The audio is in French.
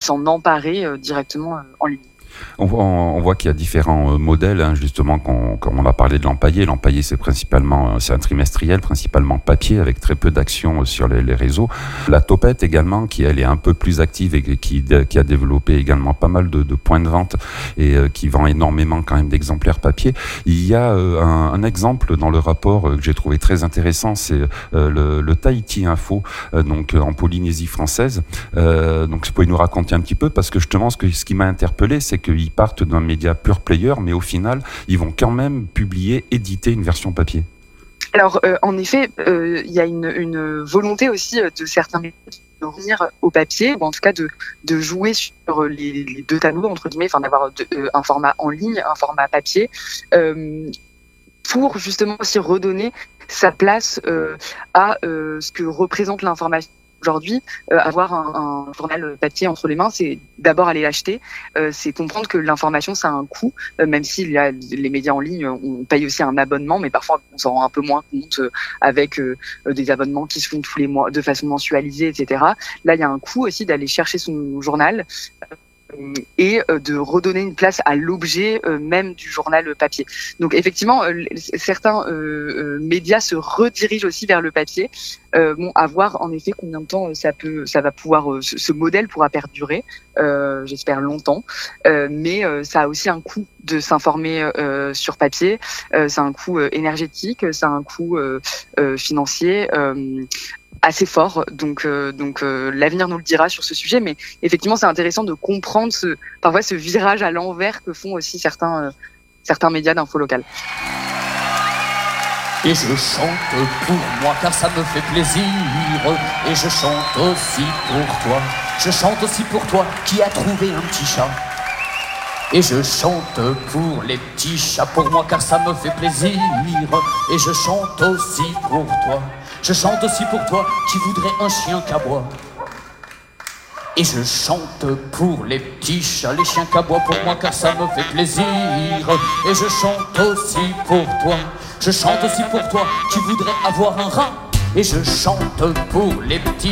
s'en emparer directement en ligne. On voit qu'il y a différents modèles, justement, comme on a parlé de l'empaillé. L'empaillé, c'est un trimestriel, principalement papier, avec très peu d'action sur les réseaux. La Topette également, qui elle est un peu plus active et qui a développé également pas mal de points de vente et qui vend énormément quand même d'exemplaires papier. Il y a un exemple dans le rapport que j'ai trouvé très intéressant, c'est le Tahiti Info, donc en Polynésie française. Donc vous pouvez nous raconter un petit peu, parce que justement ce qui m'a interpellé, c'est qu'ils partent d'un média pure player, mais au final, ils vont quand même éditer une version papier. Alors, en effet, il y a une volonté aussi de certains médias de revenir au papier, ou en tout cas de jouer sur les deux tableaux, entre guillemets, enfin d'avoir un format en ligne, un format papier, pour justement aussi redonner sa place à ce que représente l'information. Aujourd'hui, avoir un journal papier entre les mains, c'est d'abord aller l'acheter, c'est comprendre que l'information, ça a un coût, même si les médias en ligne, on paye aussi un abonnement, mais parfois on s'en rend un peu moins compte avec des abonnements qui se font tous les mois de façon mensualisée, etc. Là, il y a un coût aussi d'aller chercher son journal et de redonner une place à l'objet même du journal papier. Donc effectivement, certains médias se redirigent aussi vers le papier. À voir en effet combien de temps ça va pouvoir, ce modèle pourra perdurer, j'espère longtemps. Mais ça a aussi un coût de s'informer sur papier. Ça a un coût énergétique, ça a un coût financier. Assez fort, donc l'avenir nous le dira sur ce sujet, mais effectivement c'est intéressant de comprendre parfois ce virage à l'envers que font aussi certains médias d'info locale. Et je chante pour moi car ça me fait plaisir, et je chante aussi pour toi, je chante aussi pour toi qui as trouvé un petit chat. Et je chante pour les petits chats, pour moi car ça me fait plaisir, et je chante aussi pour toi. Je chante aussi pour toi qui voudrais un chien qu'aboie. Et je chante pour les petits chats, les chiens qu'aboient pour moi car ça me fait plaisir. Et je chante aussi pour toi. Je chante aussi pour toi qui voudrais avoir un rat. Et je chante pour les petits